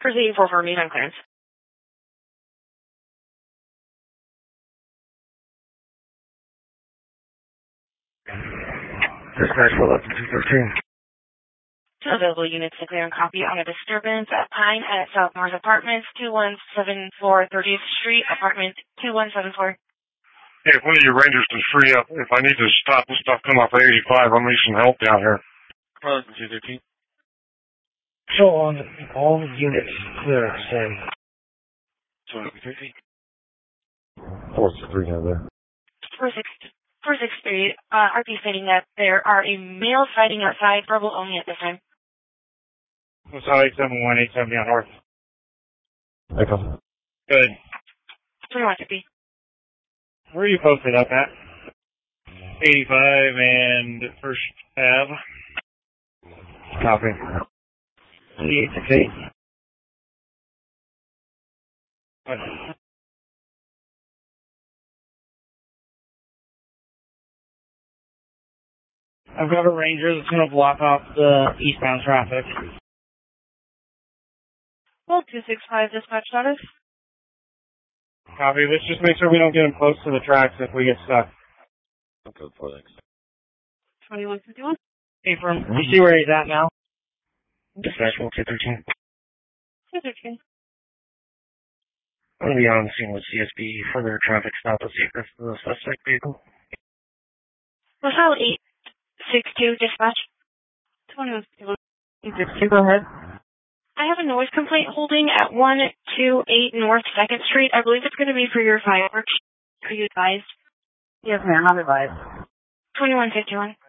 Proceed for meet on clearance. Dispatch for 11213. Two available units to clear and copy on a disturbance at Pine at South North Apartments, 2174 30th Street, apartment 2174. Hey, if one of your rangers can free up, if I need to stop this stuff come off of 85, I'm need some help down here. 213. Show on all units clear, Sam. 213. 463 there. 463, RP stating that there are a male fighting outside, verbal only at this time. What's 871, 870 on North? Echo. Good. 2150. Where are you posted up at? 85 and First Ave. Copy. 3868. I've got a ranger that's going to block off the eastbound traffic. Well, 265 dispatch status. Copy. Let's just make sure we don't get him close to the tracks if we get stuck. Okay, 4X. 2151. Hey, firm. You see where he's at now? Dispatch 213. 213. I'm going to be on the scene with CSB for their traffic stop of secret for the suspect vehicle. LaSalle 862 dispatch. 2151. 862, go ahead. I have a noise complaint holding at 128 North 2nd Street. I believe it's going to be for your fireworks. Are you advised? Yes, ma'am. I'm advised. 2151.